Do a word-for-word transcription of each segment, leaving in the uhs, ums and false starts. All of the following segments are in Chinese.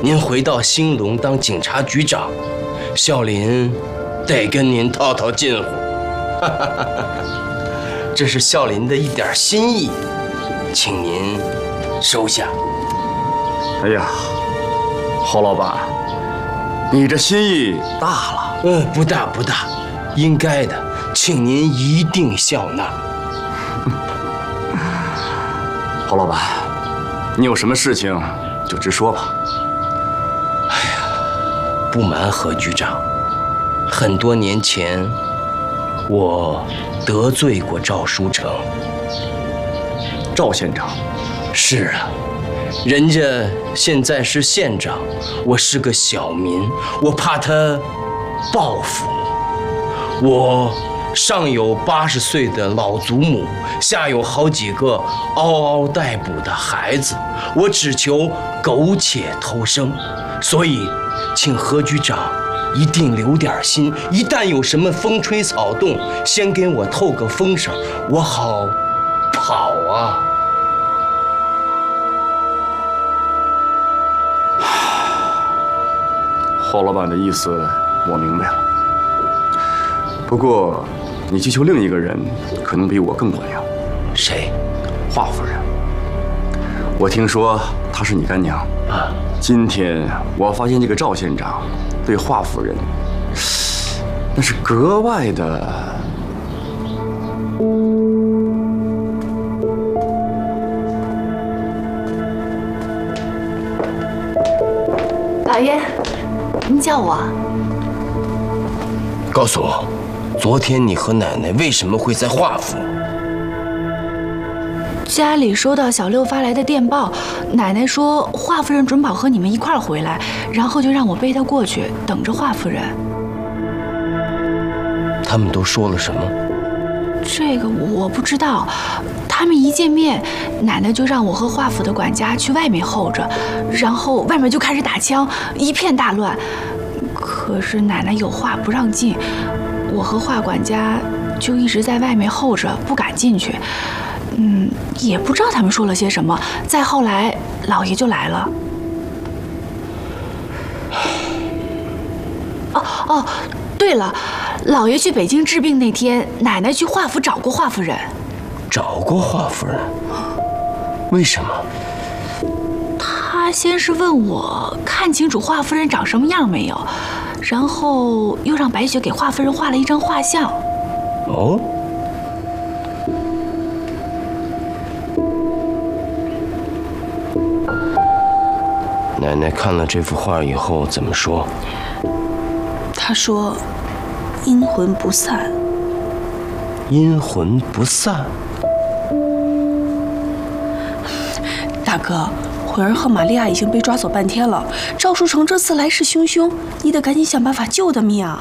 您回到兴隆当警察局长，孝林得跟您套套近乎。这是孝林的一点心意，请您收下。 哎呀，侯老板，你这心意大了。 嗯，不大不大，应该的，请您一定笑纳。 侯老板，你有什么事情就直说吧。 哎呀，不瞒何局长，很多年前我得罪过赵书成。 赵县长？ 是啊，人家现在是县长，我是个小民，我怕他报复我。上有八十岁的老祖母，下有好几个嗷嗷待哺的孩子，我只求苟且偷生，所以，请何局长一定留点心，一旦有什么风吹草动，先给我透个风声，我好跑啊。 侯老板的意思我明白了，不过你去求另一个人，可能比我更管用。 谁？ 华夫人。我听说她是你干娘啊。今天我发现这个赵县长对华夫人，那是格外的。 老爷，您叫我？ 告诉我。昨天你和奶奶为什么会在华府？ 家里收到小六发来的电报，奶奶说华夫人准保和你们一块儿回来，然后就让我背她过去，等着华夫人。 他们都说了什么？ 这个我不知道。他们一见面，奶奶就让我和华府的管家去外面候着，然后外面就开始打枪，一片大乱。可是奶奶有话不让进。我和华管家就一直在外面候着，不敢进去。嗯，也不知道他们说了些什么。再后来，老爷就来了。哦哦，对了，老爷去北京治病那天，奶奶去华府找过华夫人。 找过华夫人？为什么？ 他先是问我看清楚华夫人长什么样没有。然后又让白雪给华夫人画了一张画像。 哦，奶奶看了这幅画以后怎么说？ 她说：“阴魂不散。” 阴魂不散。 大哥。慧儿和玛利亚已经被抓走半天了，赵书成这次来势汹汹，你得赶紧想办法救他们呀！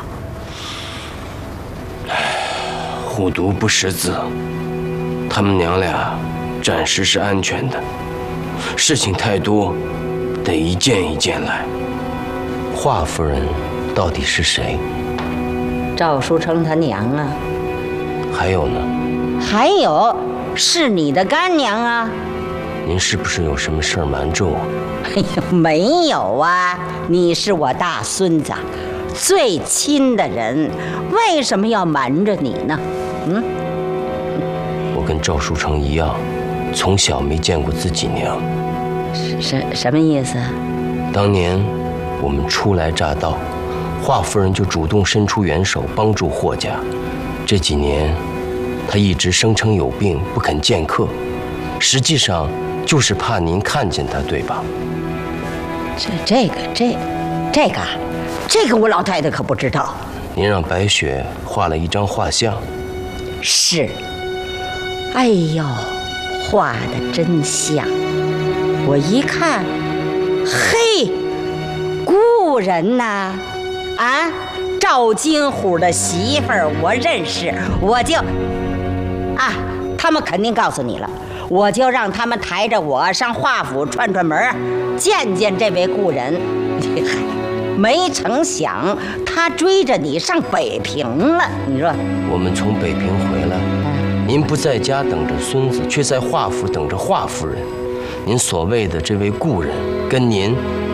虎毒不食子，他们娘俩暂时是安全的，事情太多，得一件一件来。华夫人到底是谁？ 赵书成他娘啊。 还有呢？ 还有是你的干娘啊。 您是不是有什么事儿瞒着我？ 哎呦，没有啊！你是我大孙子，最亲的人，为什么要瞒着你呢？嗯， 我跟赵书成一样，从小没见过自己娘。 什什么意思？ 当年我们初来乍到，华夫人就主动伸出援手帮助霍家。这几年，她一直声称有病不肯见客，实际上。就是怕您看见他，对吧？ 这这个这，这个，这个我老太太可不知道。 您让白雪画了一张画像。 是。哎呦，画的真像。我一看，嘿，故人呐，啊，赵金虎的媳妇儿，我认识，我就，啊，他们肯定告诉你了。我就让他们抬着我上华府串串门，见见这位故人。嗨，没成想他追着你上北平了。你说， 我们从北平回来，您不在家等着孙子，却在华府等着华夫人。您所谓的这位故人，跟您